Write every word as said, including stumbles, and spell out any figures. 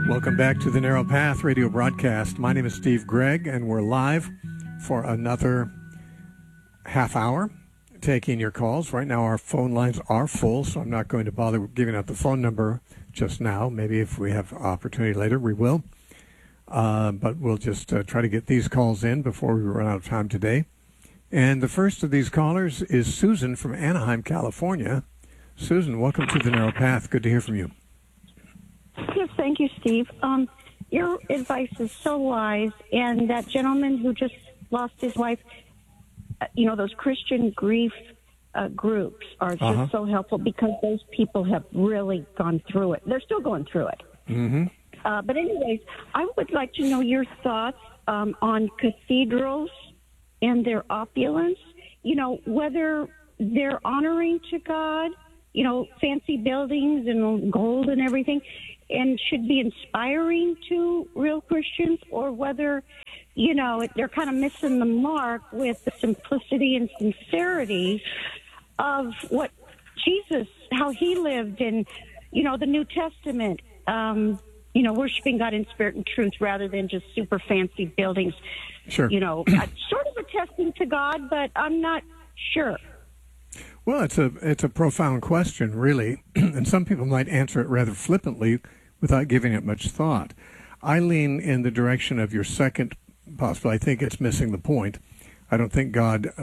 Welcome back to the Narrow Path radio broadcast. My name is Steve Gregg, and we're live for another half hour taking your calls. Right now our phone lines are full, so I'm not going to bother giving out the phone number just now. Maybe if we have opportunity later, we will. Uh, but we'll just uh, try to get these calls in before we run out of time today. And the first of these callers is Susan from Anaheim, California. Susan, welcome to the Narrow Path. Good to hear from you. Yes, thank you, Steve. Um, your advice is so wise. And that gentleman who just lost his wife, uh, you know, those Christian grief uh, groups are just uh-huh. so helpful because those people have really gone through it. They're still going through it. Mm-hmm. Uh, but anyways, I would like to know your thoughts um, on cathedrals and their opulence, you know, whether they're honoring to God, you know, fancy buildings and gold and everything, and should be inspiring to real Christians, or whether, you know, they're kind of missing the mark with the simplicity and sincerity of what Jesus, how he lived, and, you know, the New Testament, um, you know, worshiping God in spirit and truth rather than just super fancy buildings. Sure. You know, sort of attesting to God, but I'm not sure. Well, it's a it's a profound question, really, and some people might answer it rather flippantly without giving it much thought. I lean in the direction of your second possible. I think it's missing the point. I don't think God